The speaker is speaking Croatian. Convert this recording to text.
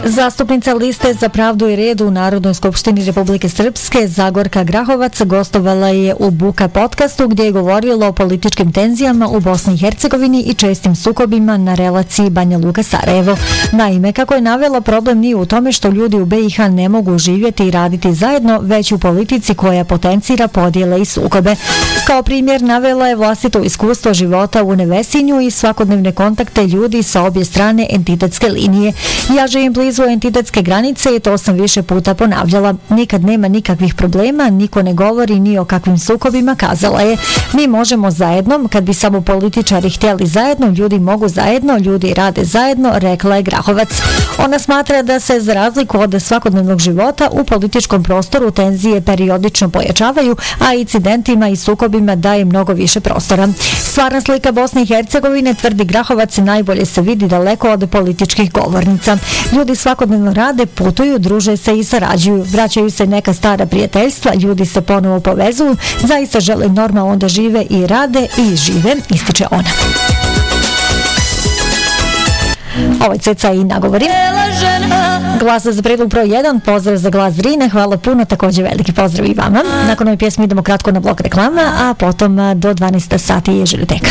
Zastupnica liste za pravdu i red u Narodnoj skupštini Republike Srpske Zagorka Grahovac gostovala je u Buka podcastu gdje je govorila o političkim tenzijama u Bosni i Hercegovini i čestim sukobima na relaciji Banja Luka-Sarajevo. Naime, kako je navela, problem nije u tome što ljudi u BiH ne mogu živjeti i raditi zajedno, već u politici koja potencira podjele i sukobe. Kao primjer navela je vlastito iskustvo života u Nevesinju i svakodnevne kontakte ljudi sa obje strane entitetske linije. Ja živim blizu entitetske granice i to sam više puta ponavljala. Nikad nema nikakvih problema, niko ne govori ni o kakvim sukobima, kazala je. Mi možemo zajedno, kad bi samo političari htjeli zajedno, ljudi mogu zajedno, ljudi rade zajedno, rekla je Grahovac. Ona smatra da se za razliku od svakodnevnog života u političkom prostoru tenzije periodično pojačavaju, a incidentima i sukobima daje mnogo više prostora. Stvarna slika Bosne i Hercegovine, tvrdi Grahovac, najbolje se vidi daleko od političkih govornica. Ljudi svakodnevno rade, putuju, druže se i sarađuju. Vraćaju se neka stara prijateljstva, ljudi se ponovo povezuju, zaista žele normalno da žive i rade i žive, ističe ona. Ovaj ceca i nagovori. Glas za predlog broj 1, pozdrav za Glas Drine, hvala puno, također veliki pozdrav i vama. Nakon ove pjesme idemo kratko na blok reklama, a potom do 12 sati je Željoteka.